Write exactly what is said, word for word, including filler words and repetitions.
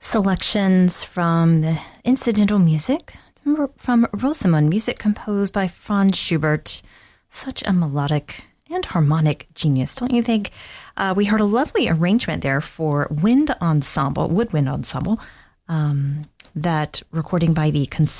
selections from the incidental music from Rosamund, music composed by Franz Schubert. Such a melodic and harmonic genius, don't you think? Uh, we heard a lovely arrangement there for wind ensemble, woodwind ensemble, um, that recording by the Concerto